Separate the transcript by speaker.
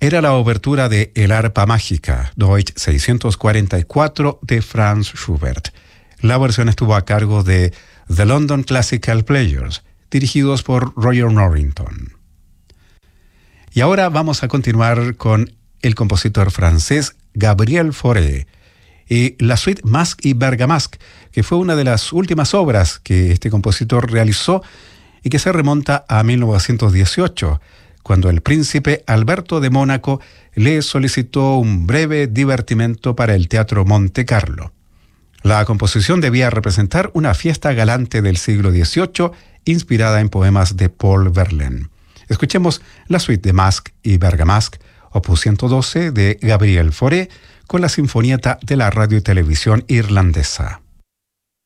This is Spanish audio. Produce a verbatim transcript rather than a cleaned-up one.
Speaker 1: Era la obertura de El arpa mágica, Deutsch seiscientos cuarenta y cuatro, de Franz Schubert. La versión estuvo a cargo de The London Classical Players, dirigidos por Roger Norrington. Y ahora vamos a continuar con el compositor francés Gabriel Fauré y la suite Masque y Bergamasque, que fue una de las últimas obras que este compositor realizó y que se remonta a mil novecientos dieciocho, cuando el príncipe Alberto de Mónaco le solicitó un breve divertimento para el Teatro Monte Carlo. La composición debía representar una fiesta galante del siglo dieciocho, inspirada en poemas de Paul Verlaine. Escuchemos la suite de Masque y Bergamasque, opus ciento doce, de Gabriel Fauré, con la Sinfonieta de la Radio y Televisión Irlandesa.